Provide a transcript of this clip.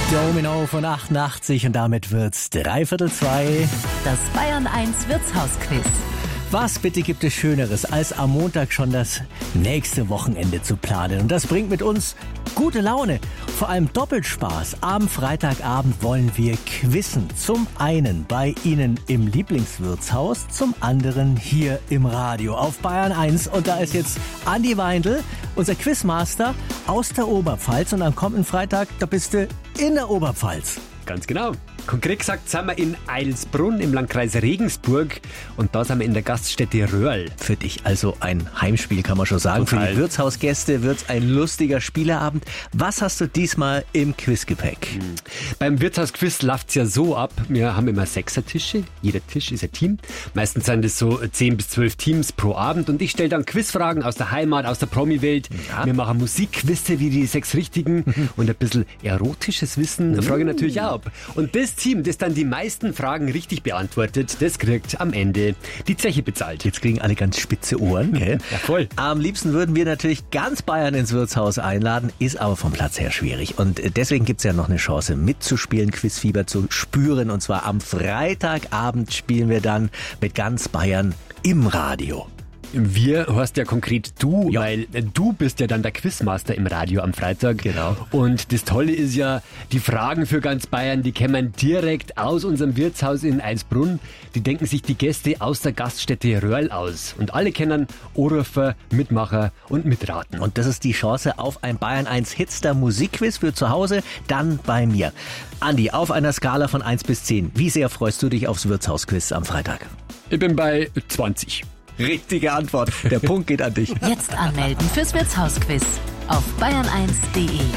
Domino von 88 und damit wird's 2:15. Das Bayern 1 Wirtshausquiz. Was bitte gibt es Schöneres, als am Montag schon das nächste Wochenende zu planen? Und das bringt mit uns gute Laune, vor allem doppelt Spaß. Am Freitagabend wollen wir quizzen. Zum einen bei Ihnen im Lieblingswirtshaus, zum anderen hier im Radio auf Bayern 1. Und da ist jetzt Andi Weindl, unser Quizmaster aus der Oberpfalz. Und am kommenden Freitag, da bist du in der Oberpfalz. Ganz genau. Konkret gesagt sind wir in Eilsbrunn im Landkreis Regensburg und da sind wir in der Gaststätte Röhrl. Für dich also ein Heimspiel, kann man schon sagen. Total. Für die Wirtshausgäste wird's ein lustiger Spieleabend. Was hast du diesmal im Quizgepäck? Beim Wirtshausquiz läuft's ja so ab, wir haben immer 6er Tische, jeder Tisch ist ein Team. Meistens sind es so 10 bis 12 Teams pro Abend und ich stelle dann Quizfragen aus der Heimat, aus der Promi-Welt. Ja. Wir machen Musikquizze wie die 6 Richtigen und ein bisschen erotisches Wissen frage ich natürlich auch ab. Und das Team, das dann die meisten Fragen richtig beantwortet, das kriegt am Ende die Zeche bezahlt. Jetzt kriegen alle ganz spitze Ohren, gell? Ja, voll. Am liebsten würden wir natürlich ganz Bayern ins Wirtshaus einladen, ist aber vom Platz her schwierig. Und deswegen gibt's ja noch eine Chance mitzuspielen, Quizfieber zu spüren. Und zwar am Freitagabend spielen wir dann mit ganz Bayern im Radio. Wir heißt ja konkret du, Ja. weil du bist ja dann der Quizmaster im Radio am Freitag. Genau. Und das Tolle ist ja, die Fragen für ganz Bayern, die kämen direkt aus unserem Wirtshaus in Eilsbrunn. Die denken sich die Gäste aus der Gaststätte Röhrl aus. Und alle kennen Anrufer, Mitmacher und Mitraten. Und das ist die Chance auf ein Bayern 1 Hitster Musikquiz für zu Hause, dann bei mir. Andi, auf einer Skala von 1 bis 10, wie sehr freust du dich aufs Wirtshausquiz am Freitag? Ich bin bei 20. Richtige Antwort. Der Punkt geht an dich. Jetzt anmelden fürs Wirtshausquiz auf bayern1.de.